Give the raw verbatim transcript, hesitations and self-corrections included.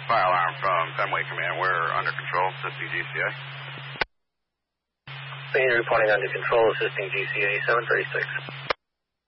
Fire alarm from Fenway Command. We're under control, assisting G C A. Being reporting under control, assisting G C A seven thirty-six.